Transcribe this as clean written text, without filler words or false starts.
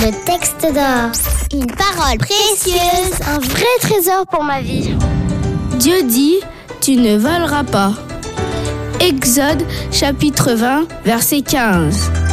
Le texte d'or. Une parole précieuse. Un vrai trésor pour ma vie. Dieu dit, tu ne voleras pas. Exode chapitre 20, verset 15.